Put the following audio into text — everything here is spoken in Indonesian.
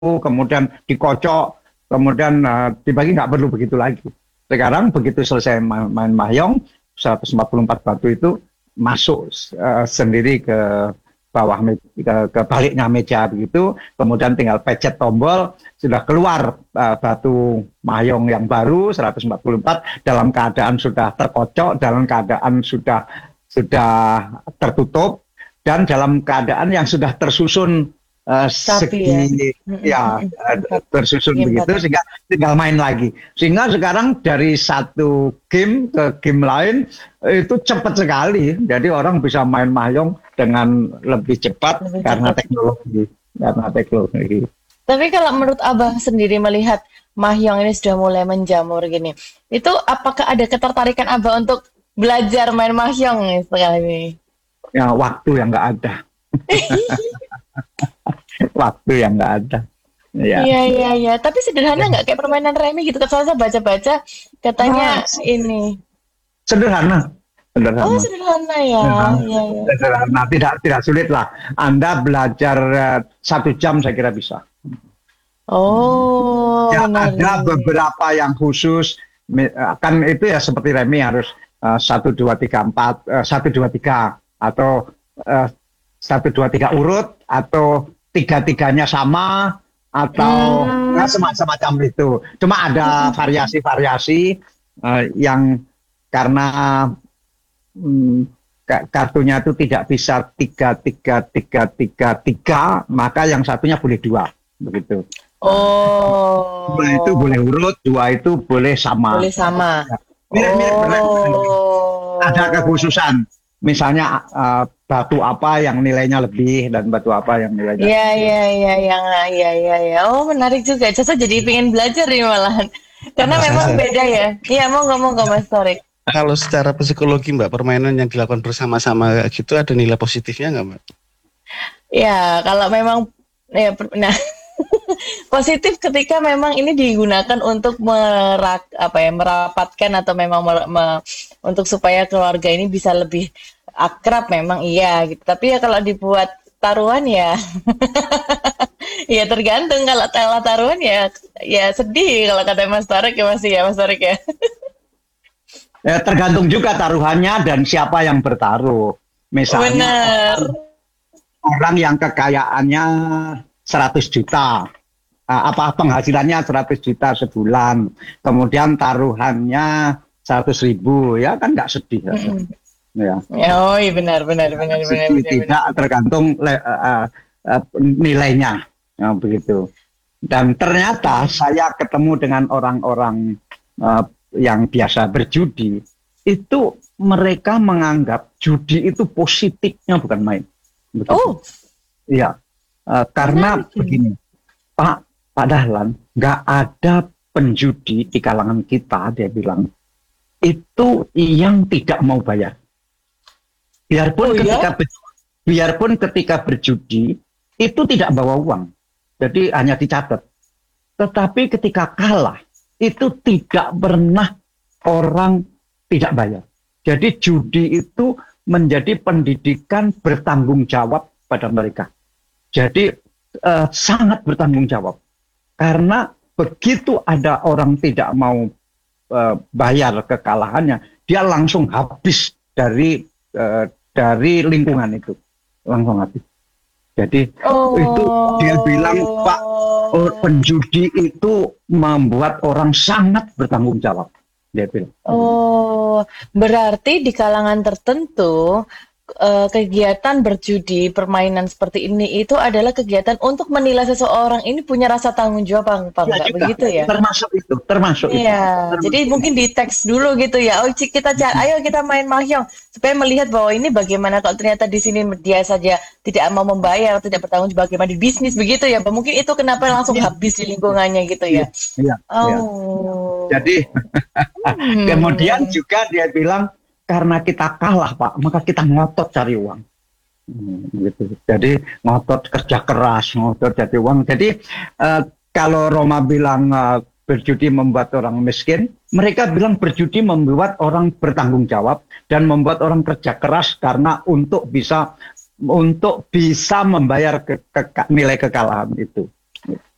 kemudian dikocok, kemudian dibagi, nggak perlu begitu lagi. Sekarang begitu selesai main mahjong, 144 batu itu masuk sendiri ke bawah ke baliknya meja begitu, kemudian tinggal pencet tombol, sudah keluar batu mahjong yang baru 144 dalam keadaan sudah terkocok, dalam keadaan sudah tertutup, dan dalam keadaan yang sudah tersusun tersusun begitu, sehingga tinggal main lagi. Sehingga sekarang dari satu game ke game lain itu cepat sekali. Jadi orang bisa main mahjong dengan lebih cepat karena teknologi. Tapi kalau menurut Abah sendiri melihat mahjong ini sudah mulai menjamur gini, itu apakah ada ketertarikan Abah untuk belajar main mahjong sekarang ini? Ya, waktu yang nggak ada. Waktu yang nggak ada. Ya. Iya. Tapi sederhana nggak kayak permainan remi gitu? Soalnya saya baca-baca katanya ini. Sederhana. Oh, sederhana ya. Iya. Sederhana, tidak sulit lah. Anda belajar 1 jam saya kira bisa. Oh, ya, benar. Ada beberapa yang khusus, kan itu ya seperti remi harus 1, 2, 3, 4, 1, 2, 3 atau 1, 2, 3 urut, atau 3-3-nya sama, atau semacam itu. Cuma ada variasi-variasi yang karena kartunya itu tidak bisa 3-3-3-3-3, maka yang satunya boleh 2 begitu. Oh. 2 itu boleh urut, 2 itu boleh sama. Boleh sama. Mirip-mirip. Ada kekhususan. Misalnya batu apa yang nilainya lebih dan batu apa yang nilainya Iya. Oh, menarik juga. Saya jadi pengen belajar nih malahan. Karena memang beda ya. Iya, monggo Mas Torik. Kalau secara psikologi Mbak, permainan yang dilakukan bersama-sama gitu ada nilai positifnya nggak Mbak? Ya, kalau memang positif ketika memang ini digunakan untuk merapatkan atau memang untuk supaya keluarga ini bisa lebih akrab, memang iya gitu. Tapi ya kalau dibuat taruhan ya ya tergantung. Kalau taruhan ya sedih kalau kata Mas Torik ya, masih ya Mas Torik ya. Tergantung juga taruhannya dan siapa yang bertaruh. Misalnya orang yang kekayaannya 100 juta, penghasilannya 100 juta sebulan, kemudian taruhannya 100.000, ya kan nggak sedih. Ya. Oh iya benar. Tidak tergantung nilainya, ya, begitu. Dan ternyata saya ketemu dengan orang-orang yang biasa berjudi, itu mereka menganggap judi itu positifnya bukan main. Begitu. Oh, iya. Karena begini, Pak Dahlan, nggak ada penjudi di kalangan kita, dia bilang, itu yang tidak mau bayar. Biarpun ketika berjudi itu tidak bawa uang, jadi hanya dicatat. Tetapi ketika kalah itu tidak pernah orang tidak bayar. Jadi judi itu menjadi pendidikan bertanggung jawab pada mereka. Jadi sangat bertanggung jawab. Karena begitu ada orang tidak mau bayar kekalahannya, dia langsung habis dari lingkungan itu, langsung habis. Jadi itu dia bilang, Pak, penjudi itu membuat orang sangat bertanggung jawab. Dia bilang. Oh, berarti di kalangan tertentu kegiatan berjudi, permainan seperti ini itu adalah kegiatan untuk menilai seseorang ini punya rasa tanggung jawab, Pak, enggak begitu ya? Termasuk itu. Iya, jadi mungkin di teks dulu gitu ya. Oh, ayo kita main mahjong supaya melihat bahwa ini bagaimana kalau ternyata di sini dia saja tidak mau membayar, tidak bertanggung jawab bagaimana di bisnis begitu ya, Pak. Mungkin itu kenapa langsung habis di lingkungannya gitu ya. Iya. Jadi kemudian juga dia bilang, karena kita kalah, Pak, maka kita ngotot cari uang. Gitu. Jadi ngotot kerja keras, ngotot cari uang. Jadi kalau Roma bilang berjudi membuat orang miskin, mereka bilang berjudi membuat orang bertanggung jawab dan membuat orang kerja keras karena untuk bisa membayar nilai kekalahan itu.